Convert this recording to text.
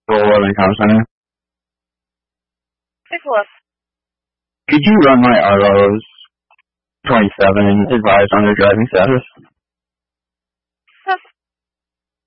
411 Comm Center. Take a look. Could you run my ROs 27 and advise on their driving status?